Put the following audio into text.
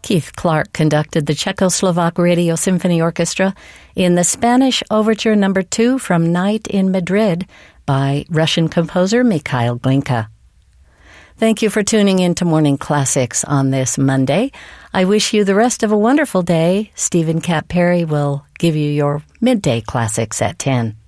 Keith Clark conducted the Czechoslovak Radio Symphony Orchestra in the Spanish Overture No. 2 from Night in Madrid by Russian composer Mikhail Glinka. Thank you for tuning in to Morning Classics on this Monday. I wish you the rest of a wonderful day. Stephen Cat Perry will give you your midday classics at 10.